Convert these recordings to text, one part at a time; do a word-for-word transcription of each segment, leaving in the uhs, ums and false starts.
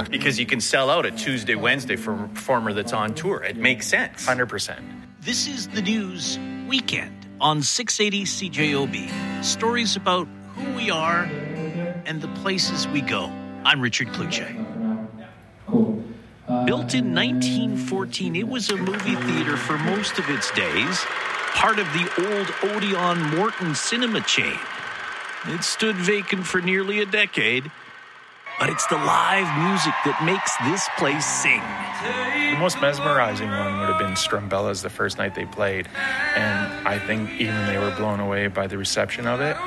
Because you can sell out a Tuesday, Wednesday for a performer that's on tour. It makes sense. one hundred percent. This is the News Weekend on six eighty C J O B. Stories about who we are and the places we go. I'm Richard Kluche. Built in nineteen fourteen, it was a movie theater for most of its days, part of the old Odeon Morton cinema chain. It stood vacant for nearly a decade, but it's the live music that makes this place sing. The most mesmerizing one would have been Strumbella's the first night they played. And I think even they were blown away by the reception of it.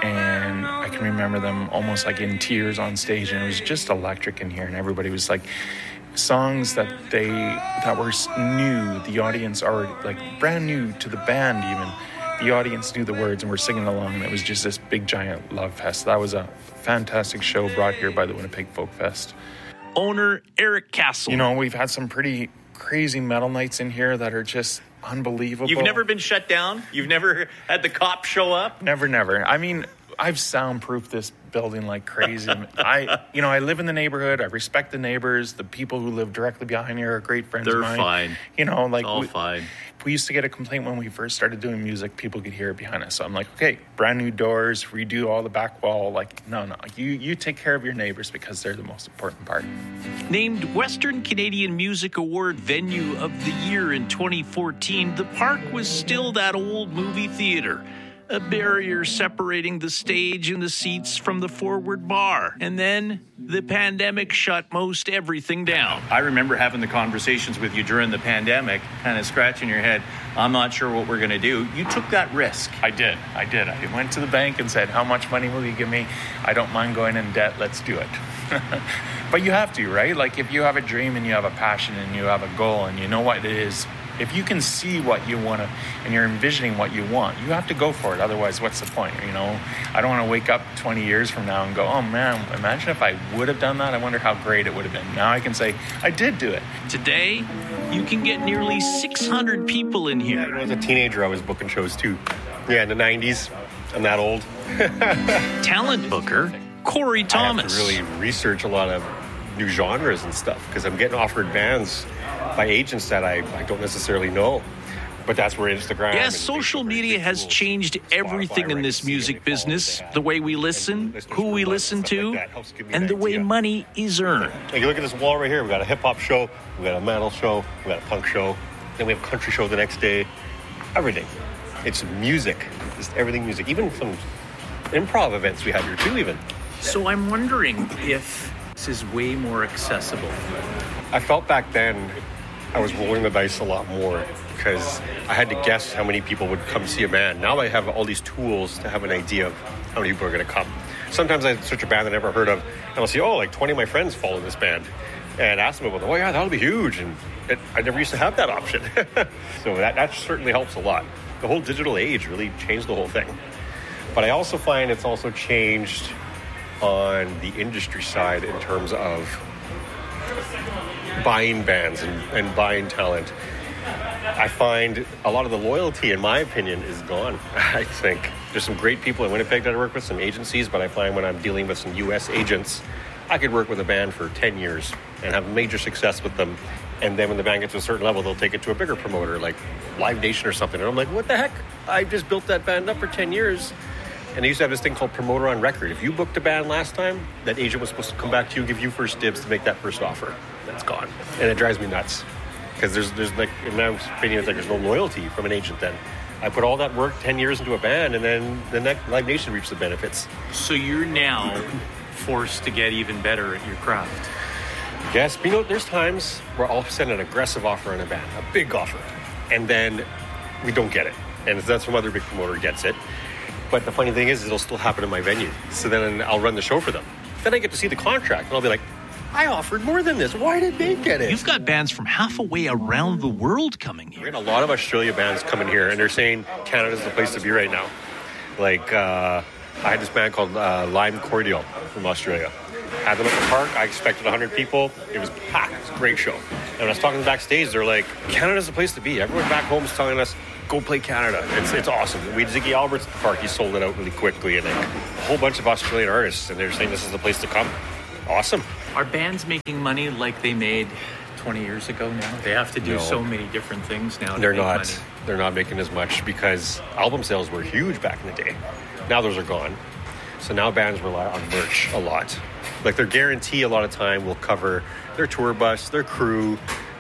And I can remember them almost like in tears on stage. And it was just electric in here. And everybody was like, songs that they, that were new, the audience already, like brand new to the band even. The audience knew the words and were singing along. And it was just this big giant love fest. That was a fantastic show brought here by the Winnipeg Folk Fest. Owner Eric Castle. You know, we've had some pretty crazy metal nights in here that are just unbelievable. You've never been shut down? You've never had the cops show up? Never, never. I mean, I've soundproofed this building like crazy. I, you know, I live in the neighborhood. I respect the neighbors. The people who live directly behind here are great friends They're of mine. They're fine. You know, like it's all we, fine. We used to get a complaint when we first started doing music. People could hear it behind us. So I'm like, okay, brand new doors, redo all the back wall. Like, no, no, you you take care of your neighbors because they're the most important part. Named Western Canadian Music Award Venue of the Year in twenty fourteen, the park was still that old movie theater. A barrier separating the stage and the seats from the forward bar. And then the pandemic shut most everything down. I remember having the conversations with you during the pandemic, kind of scratching your head. I'm not sure what we're going to do. You took that risk. I did. I did. I went to the bank and said, how much money will you give me? I don't mind going in debt. Let's do it. But you have to, right? Like if you have a dream and you have a passion and you have a goal and you know what it is, if you can see what you want to and you're envisioning what you want, you have to go for it. Otherwise, what's the point? You know, I don't want to wake up twenty years from now and go, oh man, imagine if I would have done that. I wonder how great it would have been. Now I can say, I did do it. Today, you can get nearly six hundred people in here. Yeah, when I was a teenager, I was booking shows too. Yeah, in the nineties. I'm that old. Talent booker, Corey Thomas. I have to really research a lot of new genres and stuff because I'm getting offered bands by agents that I, I don't necessarily know. But that's where Instagram... Yes, social media has changed everything in this music business. The way we listen, who we listen to, and the way money is earned. Like, you look at this wall right here. We got a hip-hop show, we got a metal show, we got a punk show, then we have a country show the next day. Everything. It's music. Just everything music. Even some improv events we have here too, even. So I'm wondering if this is way more accessible. I felt back then I was rolling the dice a lot more because I had to guess how many people would come see a band. Now I have all these tools to have an idea of how many people are going to come. Sometimes I search a band I never heard of, and I'll see, oh, like twenty of my friends follow this band, and ask them about them. Oh, yeah, that'll be huge. And it, I never used to have that option. So that, that certainly helps a lot. The whole digital age really changed the whole thing. But I also find it's also changed on the industry side in terms of buying bands and, and buying talent. I find a lot of the loyalty, in my opinion, is gone. I think there's some great people in Winnipeg that I work with, some agencies, but I find when I'm dealing with some U S agents, I could work with a band for ten years and have major success with them. And then when the band gets to a certain level, they'll take it to a bigger promoter, like Live Nation or something. And I'm like, what the heck? I just built that band up for ten years. And they used to have this thing called promoter on record. If you booked a band last time, that agent was supposed to come back to you, give you first dibs to make that first offer. That's gone. And it drives me nuts. Because there's, there's like, in my opinion, it's like there's no loyalty from an agent then. I put all that work, ten years into a band, and then the next Live Nation reaps the benefits. So you're now forced to get even better at your craft. Yes, but you know, there's times where I'll send an aggressive offer on a band, a big offer, and then we don't get it. And that's some other big promoter gets it. But the funny thing is, it'll still happen in my venue. So then I'll run the show for them. Then I get to see the contract, and I'll be like, I offered more than this. Why did they get it? You've got bands from half a way around the world coming here. We're getting a lot of Australia bands coming here, and they're saying Canada's the place to be right now. Like, uh, I had this band called uh, Lime Cordial from Australia. Had them at the park. I expected one hundred people. It was packed. It was a great show. And when I was talking to them backstage, they're like, Canada's the place to be. Everyone back home is telling us, go play Canada. It's it's awesome. We had Ziggy Albert's at the park. He sold it out really quickly. And like, a whole bunch of Australian artists. And they're saying this is the place to come. Awesome. Are bands making money like they made twenty years ago now? They have to do No. so many different things now. To They're make not. money. They're not making as much because album sales were huge back in the day. Now those are gone. So now bands rely on merch a lot. Like their guarantee a lot of time will cover their tour bus, their crew,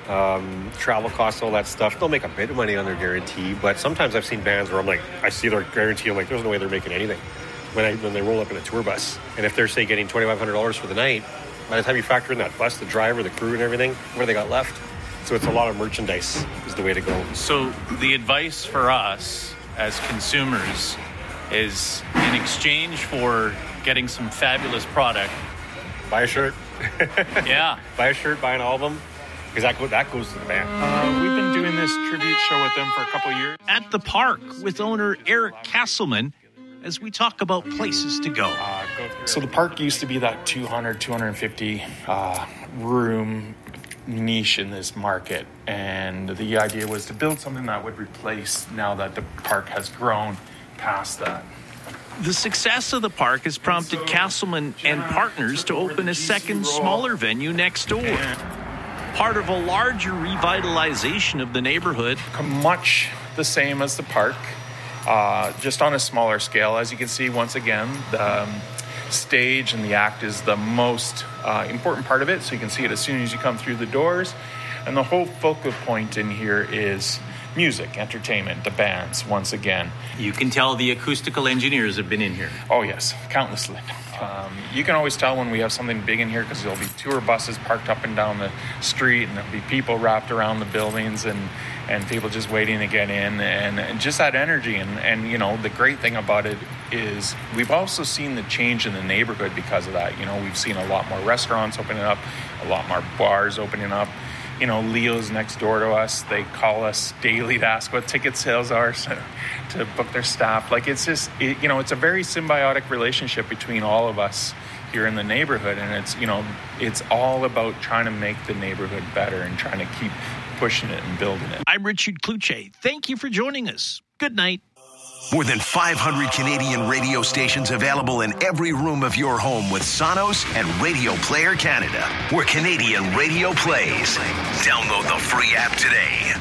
um, travel costs, all that stuff. They'll make a bit of money on their guarantee, but sometimes I've seen bands where I'm like, I see their guarantee, I'm like, there's no way they're making anything when I when they roll up in a tour bus. And if they're, say, getting twenty-five hundred dollars for the night, by the time you factor in that bus, the driver, the crew, and everything, what do they got left? So it's a lot of merchandise is the way to go. So the advice for us as consumers is, in exchange for getting some fabulous product, Buy a shirt. yeah, Buy a shirt, buy an album, because that, go, that goes to the band. Uh, we've been doing this tribute show with them for a couple of years. At the park with owner Eric Castleman as we talk about places to go. Uh, go so the park used to be that two hundred, two hundred fifty uh, room niche in this market. And the idea was to build something that would replace now that the park has grown past that. The success of the park has prompted Castleman and partners to open a second, smaller venue next door. Part of a larger revitalization of the neighborhood. Much the same as the park, uh, just on a smaller scale. As you can see, once again, the um, stage and the act is the most uh, important part of it. So you can see it as soon as you come through the doors. And the whole focal point in here is music, entertainment, the bands, once again. you can tell the acoustical engineers have been in here. Oh, yes, countlessly. Um, you can always tell when we have something big in here because there'll be tour buses parked up and down the street, and there'll be people wrapped around the buildings, and, and people just waiting to get in, and, and just that energy. And, and, you know, the great thing about it is we've also seen the change in the neighborhood because of that. You know, we've seen a lot more restaurants opening up, a lot more bars opening up. You know, Leo's next door to us. They call us daily to ask what ticket sales are to, to book their staff. Like, it's just, it, you know, it's a very symbiotic relationship between all of us here in the neighborhood. And it's, you know, it's all about trying to make the neighborhood better and trying to keep pushing it and building it. I'm Richard Kluche. Thank you for joining us. Good night. More than five hundred Canadian radio stations available in every room of your home with Sonos and Radio Player Canada, where Canadian radio plays. Download the free app today.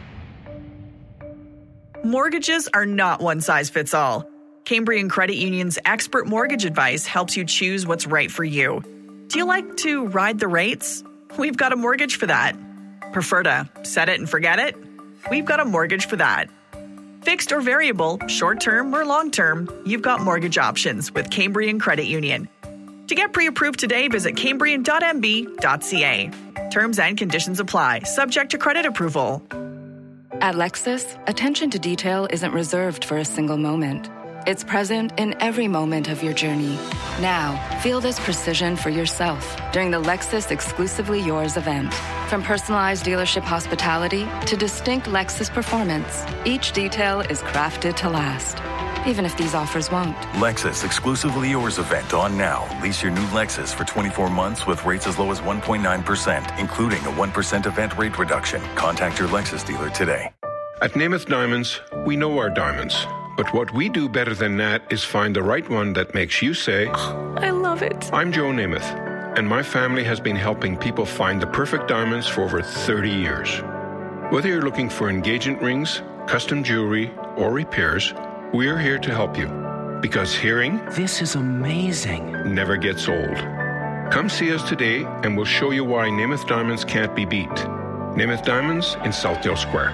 Mortgages are not one size fits all. Cambrian Credit Union's expert mortgage advice helps you choose what's right for you. Do you like to ride the rates? We've got a mortgage for that. Prefer to set it and forget it? We've got a mortgage for that. Fixed or variable, short-term or long-term, you've got mortgage options with Cambrian Credit Union. To get pre-approved today, visit cambrian dot m b dot c a. Terms and conditions apply, subject to credit approval. At Lexus, attention to detail isn't reserved for a single moment. It's present in every moment of your journey. Now, feel this precision for yourself during the Lexus Exclusively Yours event. From personalized dealership hospitality to distinct Lexus performance, each detail is crafted to last, even if these offers won't. Lexus Exclusively Yours event on now. Lease your new Lexus for twenty-four months with rates as low as one point nine percent, including a one percent event rate reduction. Contact your Lexus dealer today. At Namath Diamonds, we know our diamonds. But what we do better than that is find the right one that makes you say, Oh, I love it. I'm Joe Namath, and my family has been helping people find the perfect diamonds for over thirty years. Whether you're looking for engagement rings, custom jewelry, or repairs, we're here to help you. Because hearing, this is amazing, never gets old. Come see us today, and we'll show you why Namath Diamonds can't be beat. Namath Diamonds in Southdale Square.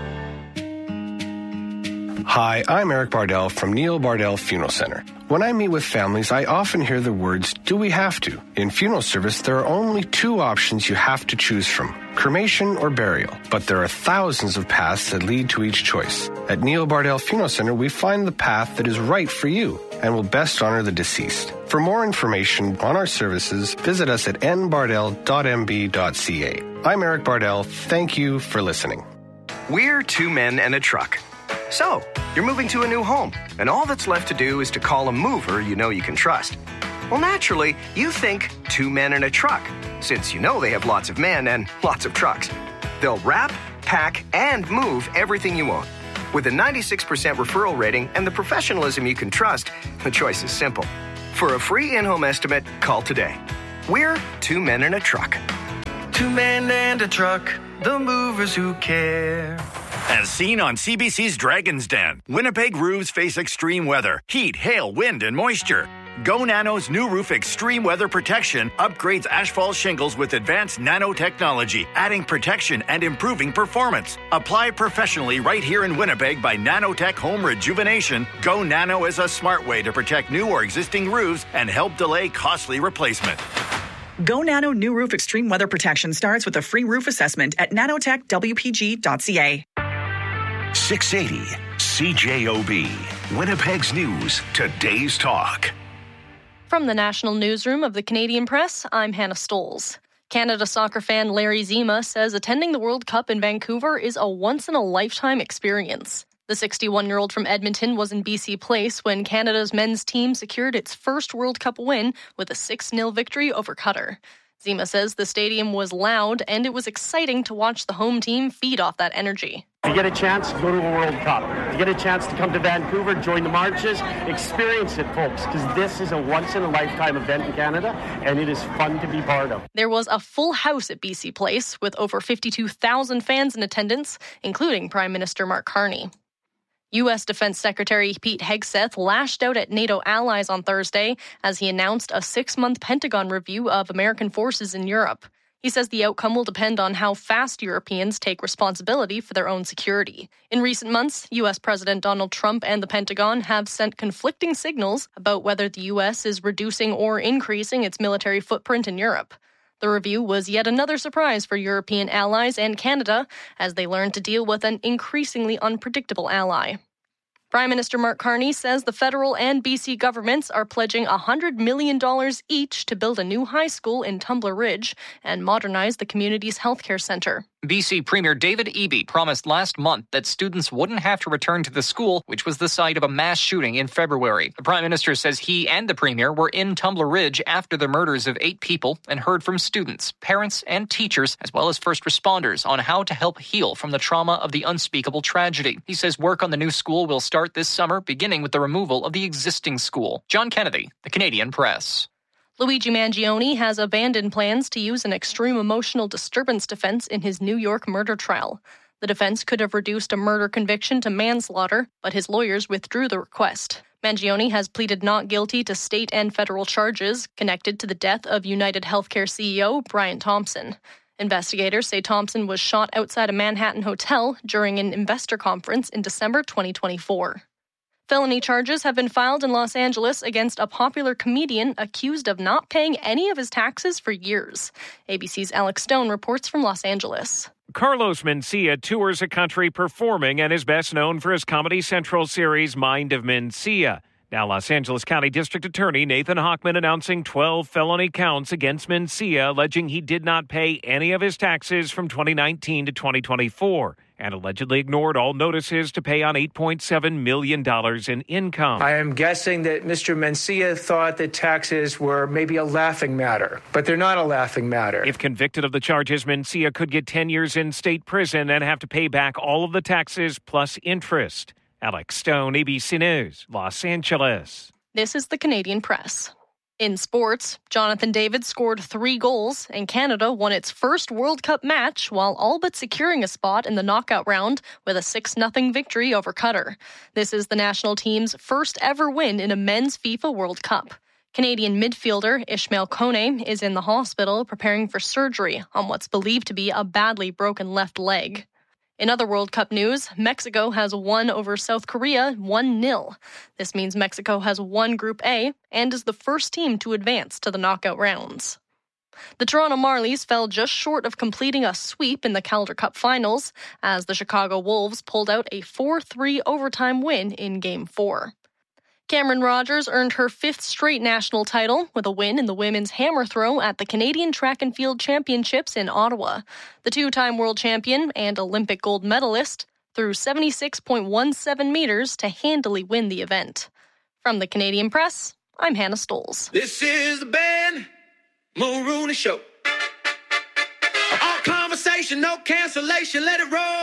Hi, I'm Eric Bardell from Neil Bardell Funeral Center. When I meet with families, I often hear the words, do we have to? In funeral service, there are only two options you have to choose from, cremation or burial. But there are thousands of paths that lead to each choice. At Neil Bardell Funeral Center, we find the path that is right for you and will best honor the deceased. For more information on our services, visit us at n bardell dot m b dot c a. I'm Eric Bardell. Thank you for listening. We're two men and a truck. So, you're moving to a new home, and all that's left to do is to call a mover you know you can trust. Well, naturally, you think two men and a truck, since you know they have lots of men and lots of trucks. They'll wrap, pack, and move everything you own. With a ninety-six percent referral rating and the professionalism you can trust, the choice is simple. For a free in-home estimate, call today. We're Two Men in a Truck. Two men and a truck, the movers who care. As seen on C B C's Dragon's Den, Winnipeg roofs face extreme weather, heat, hail, wind, and moisture. Go Nano's new roof extreme weather protection upgrades asphalt shingles with advanced nanotechnology, adding protection and improving performance. Apply professionally right here in Winnipeg by Nanotech Home Rejuvenation. Go Nano is a smart way to protect new or existing roofs and help delay costly replacement. Go Nano New Roof Extreme Weather Protection starts with a free roof assessment at nanotech w p g dot c a. six eighty C J O B, Winnipeg's News, Today's Talk. From the National Newsroom of the Canadian Press, I'm Hannah Stoles. Canada soccer fan Larry Zima says attending the World Cup in Vancouver is a once-in-a-lifetime experience. The sixty-one-year-old from Edmonton was in B C Place when Canada's men's team secured its first World Cup win with a six nil victory over Qatar. Zima says the stadium was loud and it was exciting to watch the home team feed off that energy. If you get a chance, go to a World Cup. If you get a chance to come to Vancouver, join the marches, experience it, folks, because this is a once-in-a-lifetime event in Canada, and it is fun to be part of. There was a full house at B C Place with over fifty-two thousand fans in attendance, including Prime Minister Mark Carney. U S Defense Secretary Pete Hegseth lashed out at NATO allies on Thursday as he announced a six-month Pentagon review of American forces in Europe. He says the outcome will depend on how fast Europeans take responsibility for their own security. In recent months, U S President Donald Trump and the Pentagon have sent conflicting signals about whether the U S is reducing or increasing its military footprint in Europe. The review was yet another surprise for European allies and Canada as they learned to deal with an increasingly unpredictable ally. Prime Minister Mark Carney says the federal and B C governments are pledging one hundred million dollars each to build a new high school in Tumbler Ridge and modernize the community's healthcare centre. B C Premier David Eby promised last month that students wouldn't have to return to the school, which was the site of a mass shooting in February. The Prime Minister says he and the Premier were in Tumbler Ridge after the murders of eight people and heard from students, parents, and teachers, as well as first responders, on how to help heal from the trauma of the unspeakable tragedy. He says work on the new school will start this summer, beginning with the removal of the existing school. John Kennedy, The Canadian Press. Luigi Mangione has abandoned plans to use an extreme emotional disturbance defense in his New York murder trial. The defense could have reduced a murder conviction to manslaughter, but his lawyers withdrew the request. Mangione has pleaded not guilty to state and federal charges connected to the death of United Healthcare C E O Brian Thompson. Investigators say Thompson was shot outside a Manhattan hotel during an investor conference in December twenty twenty-four. Felony charges have been filed in Los Angeles against a popular comedian accused of not paying any of his taxes for years. A B C's Alex Stone reports from Los Angeles. Carlos Mencia tours a country performing and is best known for his Comedy Central series Mind of Mencia. Now, Los Angeles County District Attorney Nathan Hochman announcing twelve felony counts against Mencia, alleging he did not pay any of his taxes from twenty nineteen to twenty twenty-four and allegedly ignored all notices to pay on eight point seven million dollars in income. I am guessing that Mister Mencia thought that taxes were maybe a laughing matter, but they're not a laughing matter. If convicted of the charges, Mencia could get ten years in state prison and have to pay back all of the taxes plus interest. Alex Stone, A B C News, Los Angeles. This is the Canadian Press. In sports, Jonathan David scored three goals, and Canada won its first World Cup match while all but securing a spot in the knockout round with a six nothing victory over Qatar. This is the national team's first ever win in a men's FIFA World Cup. Canadian midfielder Ishmael Kone is in the hospital preparing for surgery on what's believed to be a badly broken left leg. In other World Cup news, Mexico has won over South Korea one nil. This means Mexico has won Group A and is the first team to advance to the knockout rounds. The Toronto Marlies fell just short of completing a sweep in the Calder Cup finals as the Chicago Wolves pulled out a four three overtime win in Game four. Cameron Rogers earned her fifth straight national title with a win in the women's hammer throw at the Canadian Track and Field Championships in Ottawa. The two-time world champion and Olympic gold medalist threw seventy-six point one seven meters to handily win the event. From the Canadian Press, I'm Hannah Stoles. This is the Ben Mulrooney Show. All conversation, no cancellation, let it roll.